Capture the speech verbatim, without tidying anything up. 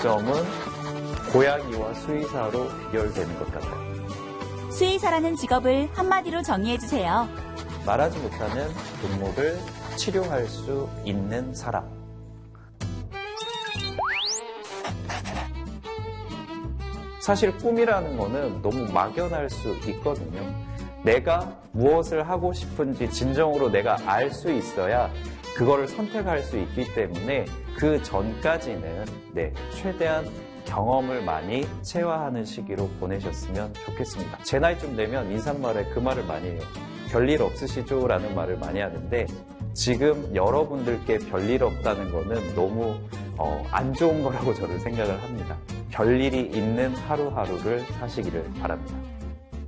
장점은 고양이와 수의사로 비교되는 것 같아요. 수의사라는 직업을 한마디로 정의해주세요. 말하지 못하는 동물을 치료할 수 있는 사람. 사실 꿈이라는 거는 너무 막연할 수 있거든요. 내가 무엇을 하고 싶은지 진정으로 내가 알 수 있어야 그거를 선택할 수 있기 때문에 그 전까지는 네, 최대한 경험을 많이 체화하는 시기로 보내셨으면 좋겠습니다. 제 나이쯤 되면 인사말에 그 말을 많이 해요. 별일 없으시죠? 라는 말을 많이 하는데 지금 여러분들께 별일 없다는 거는 너무 어, 안 좋은 거라고 저는 생각을 합니다. 별일이 있는 하루하루를 사시기를 바랍니다.